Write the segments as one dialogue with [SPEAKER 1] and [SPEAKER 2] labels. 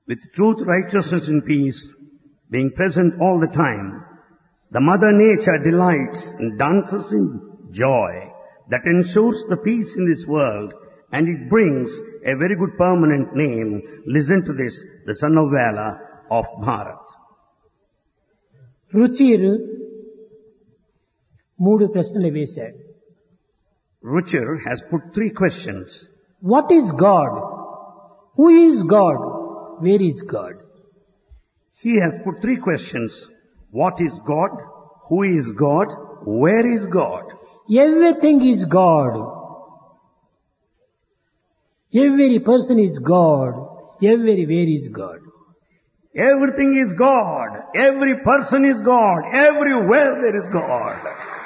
[SPEAKER 1] with truth, righteousness and peace being present all the time, the Mother Nature delights and dances in joy that ensures the peace in this world, and it brings a very good permanent name. Listen to this, the son of valor of Bharat.
[SPEAKER 2] రుచిర్ మూడు ప్రశ్నలు వేశాడు.
[SPEAKER 1] Ruchir has put 3 questions.
[SPEAKER 2] What is God? Who is God? Where is God?
[SPEAKER 1] He has put 3 questions. What is God? Who is God? Where is God?
[SPEAKER 2] Everything is God. Every person is God. Where is God?
[SPEAKER 1] Everything is God. Every person is God. Everywhere there is God.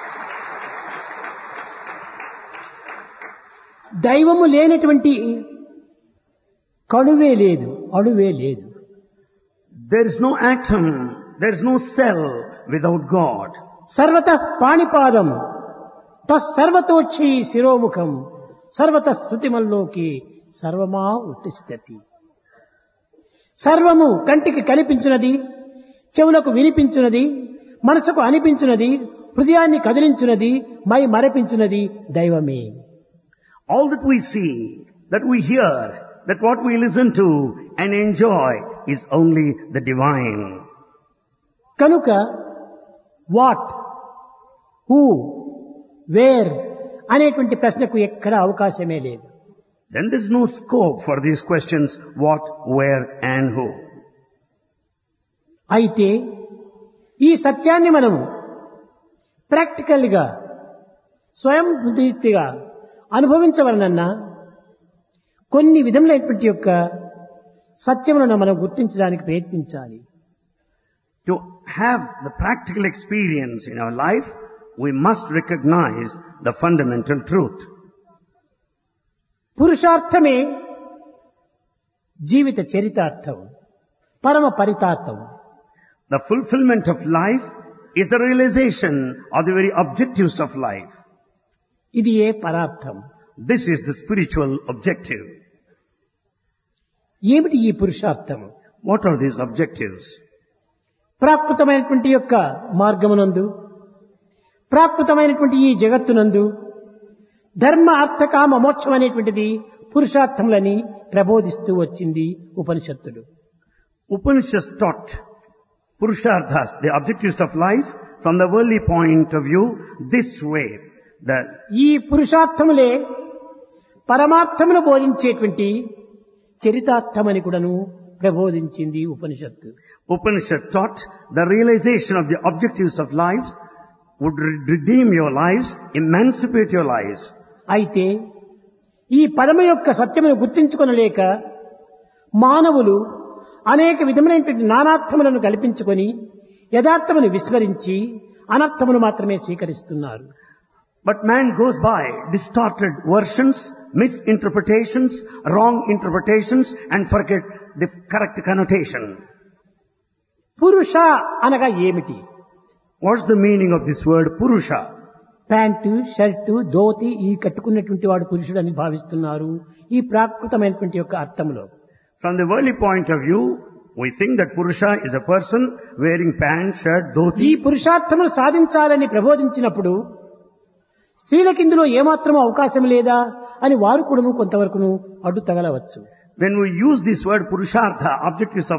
[SPEAKER 2] దైవము లేనటువంటి కణువే లేదు, అణువే లేదు.
[SPEAKER 1] There is no atom. There is no cell without God.
[SPEAKER 2] సర్వతః పాణిపాదం తస్సర్వతోచ్ఛై శిరోముఖం సర్వతః శృతిమల్లోకి సర్వమా ఉత్తిష్టతి. సర్వము కంటికి కనిపించున్నది, చెవులకు వినిపించున్నది, మనసుకు అనిపించున్నది, హృదయాన్ని కదిలించున్నది, my మరపించున్నది దైవమే.
[SPEAKER 1] All that we see, that we hear, that what we listen to and enjoy is only the divine.
[SPEAKER 2] కనుక వాట్, హూ, వేర్ అనేటువంటి ప్రశ్నకు ఎక్కడ అవకాశమే లేదు.
[SPEAKER 1] Then there is no scope for these questions, what, where and who.
[SPEAKER 2] అయితే ఈ సత్యాన్ని మనము ప్రాక్టికల్ గా స్వయం రీతిగా అనుభవించవలనన్నా కొన్ని విధములైనటువంటి యొక్క సత్యములను మనం గుర్తించడానికి ప్రయత్నించాలి.
[SPEAKER 1] To have the practical experience in our life, we must recognize the fundamental truth.
[SPEAKER 2] పురుషార్థమే జీవిత చరితార్థం, పరమ పరితార్థం.
[SPEAKER 1] The fulfillment of life is the realization of the very objectives of life.
[SPEAKER 2] ఇది ఏ పరార్థం.
[SPEAKER 1] This is the spiritual objective.
[SPEAKER 2] ఏమిటి ఈ పురుషార్థం?
[SPEAKER 1] What are these objectives?
[SPEAKER 2] ప్రాకృతమైనటువంటి యొక్క మార్గమునందు, ప్రాకృతమైనటువంటి ఈ జగత్తునందు ధర్మ అర్థ కామ మోక్షం అనేటువంటిది పురుషార్థములని ప్రబోధిస్తూ వచ్చింది ఉపనిషత్తులు.
[SPEAKER 1] Upanishads taught Purusharthas, the objectives of life, from the worldly point of view, this way. That
[SPEAKER 2] ఈ పురుషార్థములే పరమార్థమును బోధించేటువంటి చరితార్థమని కూడాను ప్రబోధించింది ఉపనిషత్తు.
[SPEAKER 1] Upanishad taught the realization of the objectives of life would redeem your lives, emancipate your lives.
[SPEAKER 2] అయితే ఈ పదము యొక్క సత్యమును గుర్తించుకొనలేక మానవులు అనేక విధములైనటువంటి నానార్థములను కల్పించుకొని యథార్థమును విస్మరించి అనర్థమును మాత్రమే స్వీకరిస్తున్నారు.
[SPEAKER 1] But man goes by distorted versions, misinterpretations, wrong interpretations and forget the correct connotation.
[SPEAKER 2] పురుష అనగా ఏమిటి?
[SPEAKER 1] What's the meaning of this word Purusha?
[SPEAKER 2] Pant, shirt, dhoti ఈ కట్టుకున్నటువంటి వాడు పురుషుడని భావిస్తున్నారు ఈ ప్రాకృతమైనటువంటి యొక్క అర్థంలో.
[SPEAKER 1] From the worldly point of view, we think that Purusha is a person wearing pant, shirt,
[SPEAKER 2] ఈ
[SPEAKER 1] dhoti.
[SPEAKER 2] పురుషార్థమును సాధించాలని ప్రబోధించినప్పుడు స్త్రీలకు ఇందులో ఏమాత్రం అవకాశం లేదా అని వారు కూడా కొంతవరకును అడ్డు తగలవచ్చు.
[SPEAKER 1] When we use this word Purushartha, objectives of